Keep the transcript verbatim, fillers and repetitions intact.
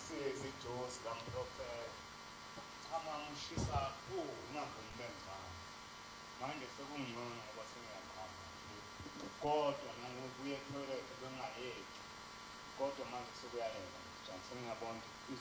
sijosi kamprofeta chama ngishisa ku ngavumi ngalo manje sekungcono ngoba sengiyaqala kodwa nangokuye etoilet bengayeki kodwa manje sekuyayeka njani sengiyabona